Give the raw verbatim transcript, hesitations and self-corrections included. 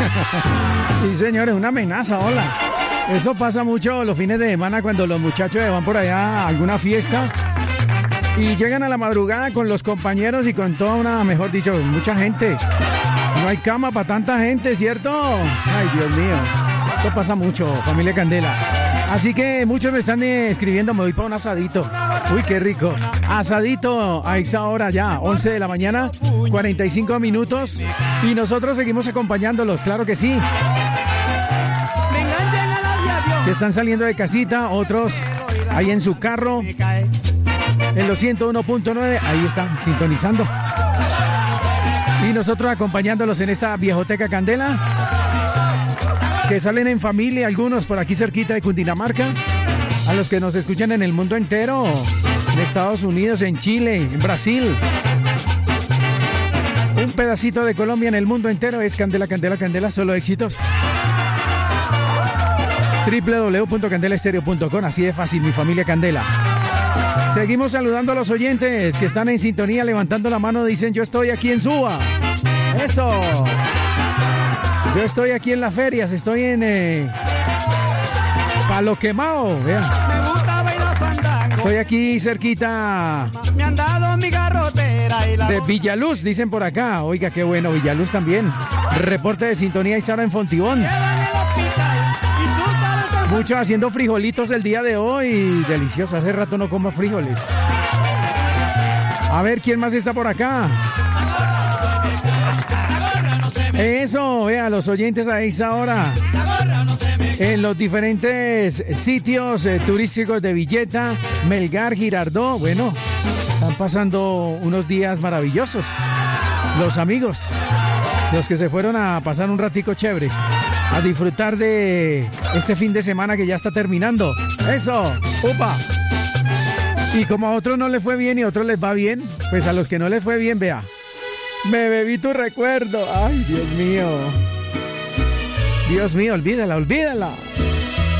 Sí, señores, una amenaza, hola. Eso pasa mucho los fines de semana cuando los muchachos van por allá a alguna fiesta y llegan a la madrugada con los compañeros y con toda una, mejor dicho, mucha gente. No hay cama para tanta gente, ¿cierto? Ay, Dios mío. Esto pasa mucho, familia Candela. Así que muchos me están eh, escribiendo, me voy para un asadito. Uy, qué rico. Asadito a esa hora ya, once de la mañana, cuarenta y cinco minutos. Y nosotros seguimos acompañándolos, claro que sí. Que están saliendo de casita, otros ahí en su carro, en los ciento uno punto nueve, ahí están sintonizando. Y nosotros acompañándolos en esta viejoteca Candela, que salen en familia, algunos por aquí cerquita de Cundinamarca, a los que nos escuchan en el mundo entero, en Estados Unidos, en Chile, en Brasil. Un pedacito de Colombia en el mundo entero es Candela, Candela, Candela, solo éxitos. doble u doble u doble u punto candela estéreo punto com, así de fácil, mi familia Candela. Seguimos saludando a los oyentes que están en sintonía, levantando la mano, dicen yo estoy aquí en Suba. Eso. Yo estoy aquí en las ferias, estoy en eh, Palo Quemado, vean. Estoy aquí cerquita de Villaluz, dicen por acá. Oiga, qué bueno, Villaluz también. Reporte de sintonía y Sara en Fontibón. Muchos haciendo frijolitos el día de hoy. Delicioso, hace rato no como frijoles. A ver, ¿quién más está por acá? Eso, vea, los oyentes a esa hora. En los diferentes sitios eh, turísticos de Villeta, Melgar, Girardot. Bueno, están pasando unos días maravillosos. Los amigos, los que se fueron a pasar un ratico chévere, a disfrutar de este fin de semana que ya está terminando. Eso, upa. Y como a otros no les fue bien y a otros les va bien, pues a los que no les fue bien, vea, me bebí tu recuerdo. Ay, Dios mío. Dios mío, olvídala, olvídala.